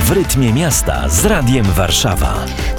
W rytmie miasta z Radiem Warszawa.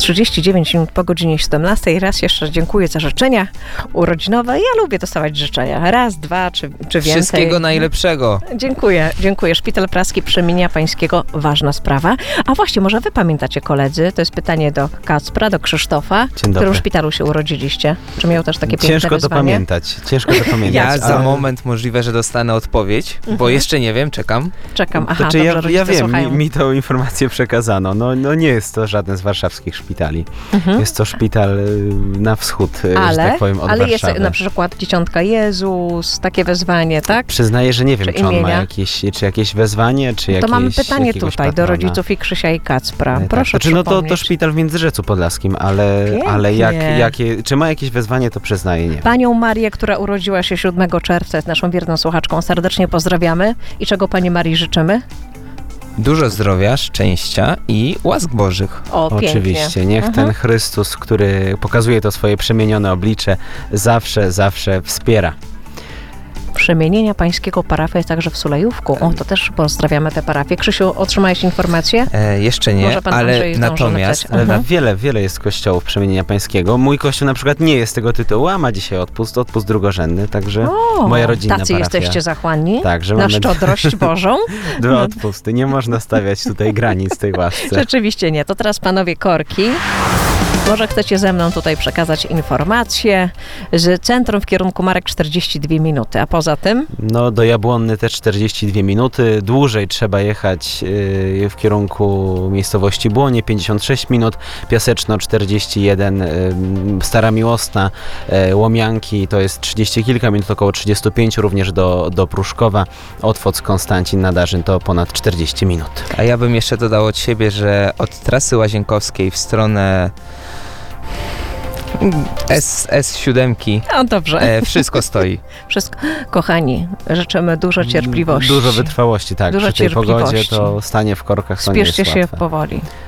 39 minut po godzinie 17. Raz jeszcze dziękuję za życzenia urodzinowe. Ja lubię dostawać życzenia. Raz, dwa czy więcej. Wszystkiego najlepszego. Dziękuję. Szpital Praski Przemienia Pańskiego. Ważna sprawa. A właśnie, może wy pamiętacie, koledzy? To jest pytanie do Kacpra, do Krzysztofa. W którym szpitalu się urodziliście? Czy miał też takie piękne Ciężko wyzwanie? to pamiętać. Ja za moment możliwe, że dostanę odpowiedź, bo jeszcze nie wiem, czekam. Aha, Znaczy, dobrze, ja wiem, słuchają. mi tą informację przekazano. No nie jest to żaden z warszawskich szpitali. Jest to szpital na wschód, że tak powiem, od ale jest Warszawy. na przykład Dzieciątka Jezus, takie wezwanie, tak? Przyznaję, że nie wiem, czy on ma imienia? jakieś wezwanie, czy jakieś. To mamy pytanie jakiegoś tutaj do patrona. rodziców i Krzysia i Kacpra. Tak. Proszę Znaczy, to przypomnieć. szpital w Międzyrzecu Podlaskim, ale czy ma jakieś wezwanie, to przyznaję, nie. Panią Marię, która urodziła się 7 czerwca, jest naszą wierną słuchaczką, serdecznie pozdrawiamy. I czego Pani Marii życzymy? Dużo zdrowia, szczęścia i łask bożych. Oczywiście. Pięknie. Niech ten Chrystus, który pokazuje to swoje przemienione oblicze, zawsze wspiera. Przemienienia Pańskiego parafia jest także w Sulejówku. To też pozdrawiamy tę parafię. Krzysiu, otrzymałeś informację? Jeszcze nie, Może pan ale Andrzej zdąży natomiast... napisać. Wiele jest kościołów Przemienienia Pańskiego. Mój kościół na przykład nie jest tego tytułu, a ma dzisiaj odpust drugorzędny, także moja rodzinna tacy parafia. jesteście zachłanni Także na mamy szczodrość Bożą. 2 odpusty. Nie można stawiać tutaj granic tej łasce. Rzeczywiście nie. To teraz panowie korki. Może chcecie ze mną tutaj przekazać informacje z centrum w kierunku Marek 42 minuty, a poza tym? No do Jabłonny też 42 minuty. Dłużej trzeba jechać w kierunku miejscowości Błonie, 56 minut. Piaseczno 41, Stara Miłosna, Łomianki to jest 30 kilka minut, około 35, również do Pruszkowa. Otwock, Konstancin, Nadarzyn to ponad 40 minut. A ja bym jeszcze dodał od siebie, że od trasy Łazienkowskiej w stronę S7 No dobrze. wszystko stoi. Wszystko. Kochani, życzymy dużo cierpliwości. Dużo wytrwałości, tak. Dużo Przy tej pogodzie cierpliwości. to stanie w korkach to nie jest Spieszcie się łatwe. powoli.